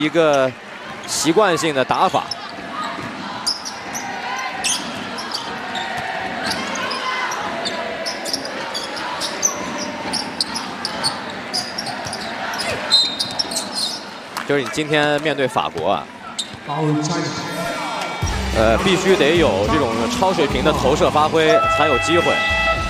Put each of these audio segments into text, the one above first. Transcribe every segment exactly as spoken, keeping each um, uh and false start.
一个习惯性的打法。就是你今天面对法国啊，呃，必须得有这种超水平的投射发挥才有机会。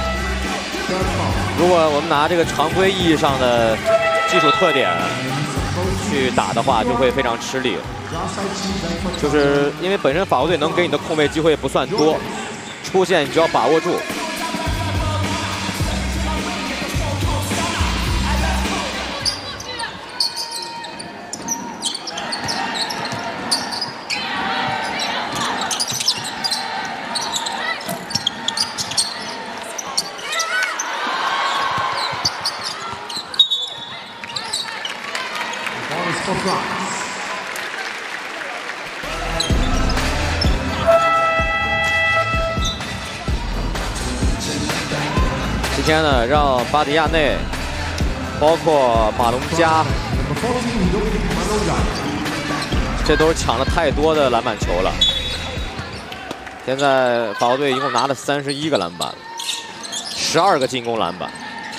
如果我们拿这个常规意义上的技术特点去打的话，就会非常吃力。就是因为本身法国队能给你的空位机会不算多，出现你只要把握住。 今天呢，让巴迪亚内，包括马龙加，这都是抢了太多的篮板球了。现在法国队一共拿了三十一个篮板，十二个进攻篮板。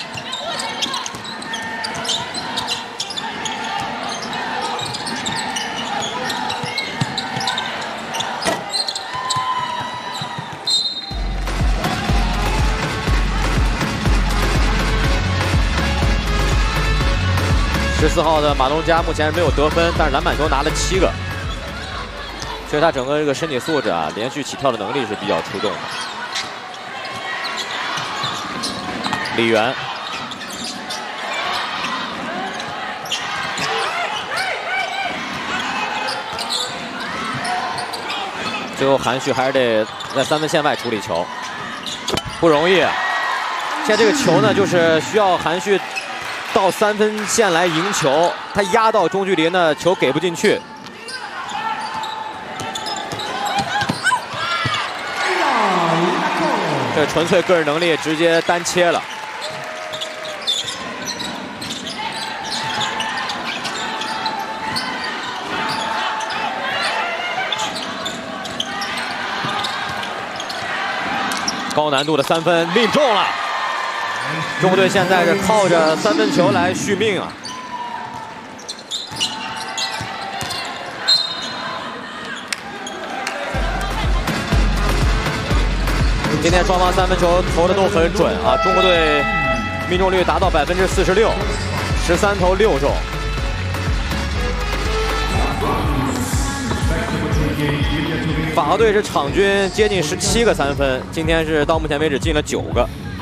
十四号的马龙加目前是没有得分，但是篮板球拿了七个，所以他整个这个身体素质啊，连续起跳的能力是比较出众的。李源，最后韩旭还是得在三分线外处理球，不容易。现在这个球呢，就是需要韩旭 到三分线来赢球，他压到中距离呢，球给不进去。这纯粹个人能力直接单切了。高难度的三分命中了。 中国队现在是靠着三分球来续命啊！今天双方三分球投的都很准啊，中国队命中率达到百分之四十六，十三投六中。法国队是场均接近十七个三分，今天是到目前为止进了九个。